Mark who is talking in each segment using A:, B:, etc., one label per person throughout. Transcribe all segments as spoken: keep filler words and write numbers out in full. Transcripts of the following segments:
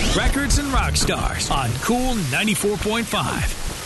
A: Records and Rock Stars on Cool ninety-four point five.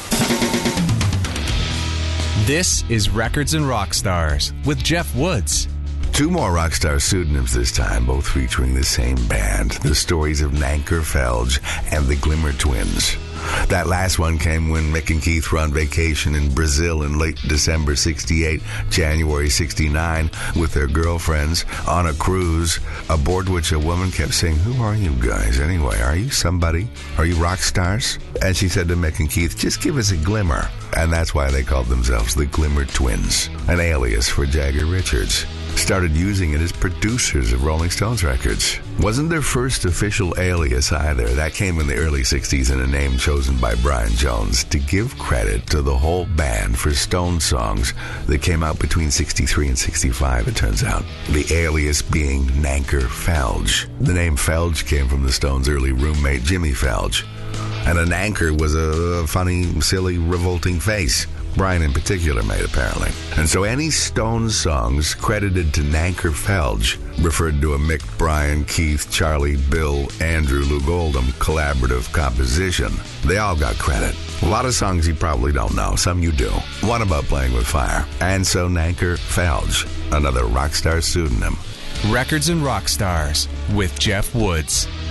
B: This is Records and Rock Stars with Jeff Woods.
C: Two more Rockstar pseudonyms this time, both featuring the same band. The stories of Nanker Felge and the Glimmer Twins. That last one came when Mick and Keith were on vacation in Brazil in late December sixty-eight, January sixty-nine, with their girlfriends on a cruise, aboard which a woman kept saying, "Who are you guys anyway? Are you somebody? Are you rock stars?" And she said to Mick and Keith, "Just give us a glimmer." And that's why they called themselves the Glimmer Twins, an alias for Jagger Richards. Started using it as producers of Rolling Stones records. Wasn't their first official alias either. That came in the early sixties in a name chosen by Brian Jones to give credit to the whole band for Stones songs that came out between sixty-three and sixty-five, it turns out. The alias being Nanker Felge. The name Felge came from the Stones' early roommate, Jimmy Felge. And an anchor was a funny, silly, revolting face. Brian in particular made, apparently. And so any Stones songs credited to Nanker Felge referred to a Mick, Brian, Keith, Charlie, Bill, Andrew, Lou Goldham collaborative composition. They all got credit. A lot of songs you probably don't know. Some you do. One about playing with fire. And so Nanker Felge, another rock star pseudonym.
B: Records and Rock Stars with Jeff Woods.